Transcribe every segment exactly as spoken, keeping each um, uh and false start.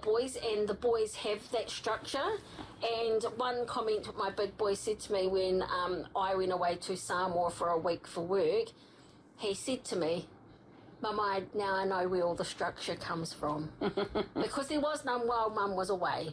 boys, and the boys have that structure. And one comment my big boy said to me when um, I went away to Samoa for a week for work, he said to me, Mum, I, now I know where all the structure comes from. Because there was none while Mum was away.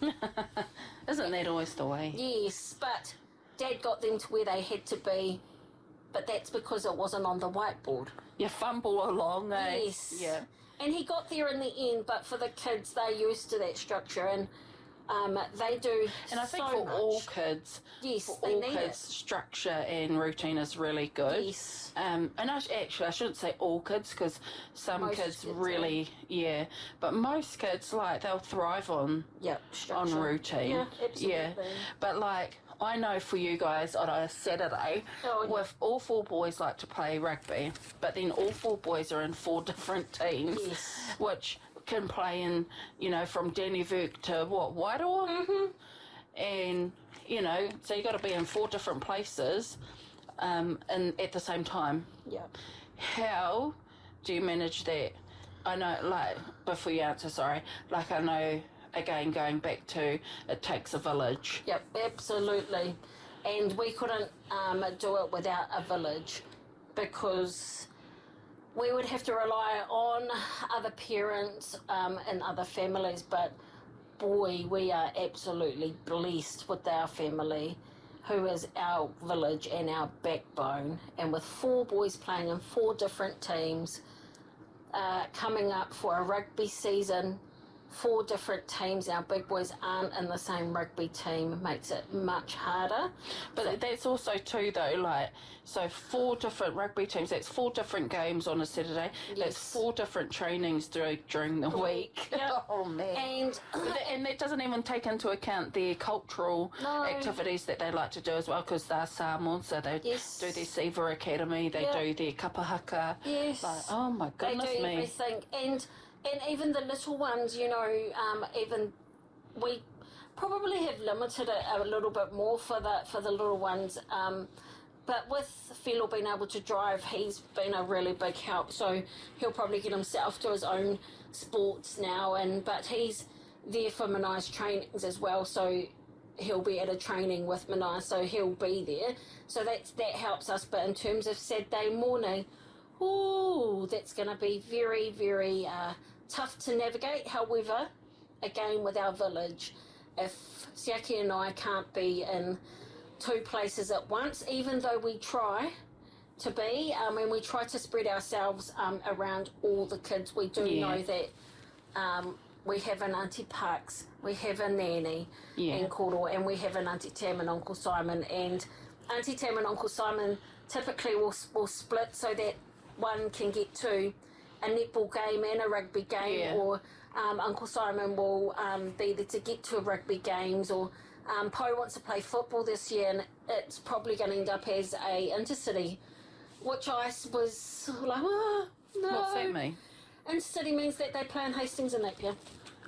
Isn't that always the way? Yes, but Dad got them to where they had to be, but that's because it wasn't on the whiteboard. You fumble along, eh? Yes. Yeah. And he got there in the end, but for the kids, they're used to that structure, and um, they do And I think so for much. all kids, Yes, for they all need kids, it. structure and routine is really good. Yes. Um, and I, sh- actually, I shouldn't say all kids, because some Most kids, kids, really, yeah. But most kids, like, they'll thrive on Yep, on structure. routine. Yeah, absolutely. Yeah. But, like, I know for you guys on a Saturday, Oh, yeah. with all four boys like to play rugby, but then all four boys are in four different teams, Yes. which can play in, you know, from Dannevirke to, what, Wairoa? Mm-hmm. And, you know, so you got to be in four different places um, and at the same time. Yep. How do you manage that? I know, like, before you answer, sorry, like I know, again, going back to it takes a village. Yep, absolutely. And we couldn't um, do it without a village, because we would have to rely on other parents um, and other families, but boy, we are absolutely blessed with our family, who is our village and our backbone. And with four boys playing in four different teams, uh, coming up for a rugby season, four different teams, our big boys aren't in the same rugby team, makes it much harder. But that's also too, though, like, so four different rugby teams, that's four different games on a Saturday, Yes. that's four different trainings dur- during the week. Yep. Oh, man. And But that- and that doesn't even take into account the cultural No. activities that they like to do as well, because they're Samoan, so they Yes. do their Siva Academy, they Yeah. do their kapahaka. yes, Like, oh my they goodness do me. everything. And and even the little ones, you know, um, even we probably have limited it a little bit more for the for the little ones. Um, but with Philo being able to drive, he's been a really big help. So he'll probably get himself to his own sports now. And but he's there for Manai's trainings as well. So he'll be at a training with Manai, so he'll be there. So that's that helps us. But in terms of Saturday morning, ooh, that's going to be very, very uh, tough to navigate. However, again, with our village, if Siaki and I can't be in two places at once, even though we try to be, um, and we try to spread ourselves um, around all the kids, we do Yeah. know that um, we have an Auntie Parks, we have a nanny Yeah. in Koro, and we have an Auntie Tam and Uncle Simon. And Auntie Tam and Uncle Simon typically will, will split so that one can get to a netball game and a rugby game, Yeah. or um, Uncle Simon will um, be there to get to rugby games, or um, Poe wants to play football this year, and it's probably going to end up as a intercity, which I was like, oh, no. What's that mean? Intercity means that they play in Hastings and Napier.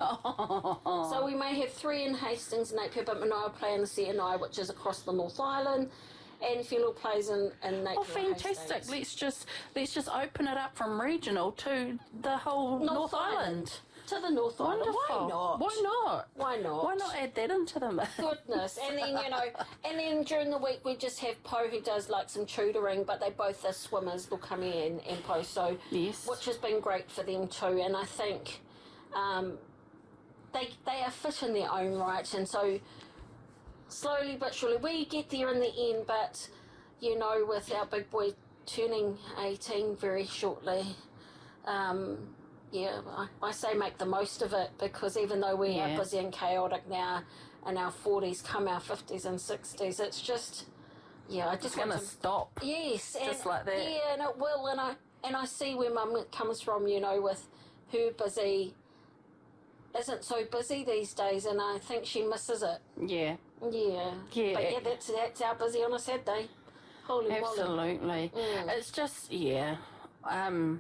Oh. So we may have three in Hastings and Napier, but Manoa play in the C N I, which is across the North Island, and Philo plays in, in Napier. Oh, fantastic! Hastings. Let's just let's just open it up from regional to the whole North, North Island. Island. To the North Wonderful. Island. Why not? Why not? Why not? Why not add that into the mix? Goodness. And then, you know, and then during the week we just have Poe, who does like some tutoring, but they both are swimmers, they'll come in and Poe, so Yes. which has been great for them too. And I think um, they they are fit in their own right, and so slowly but surely we get there in the end. But you know, with our big boy turning eighteen very shortly, um, yeah, I, I say make the most of it, because even though we Yeah. are busy and chaotic now in our forties, come our fifties and sixties, it's just, yeah, I It's just going want to to... stop. Yes. Just and, like that. Yeah, and it will, and I, and I see where Mum comes from, you know, with her busy, isn't so busy these days, and I think she misses it. Yeah, Yeah. Yeah. But yeah, that's, that's our busy on a Saturday. Holy moly. absolutely. Mm. It's just yeah. Um,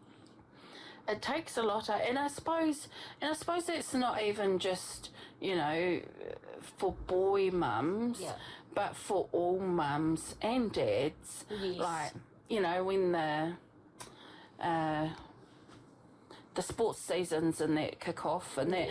it takes a lot, of, and I suppose, and I suppose it's not even just you know for boy mums, Yeah. but for all mums and dads. Yes. Like you know when the uh, the sports seasons and that kick off and that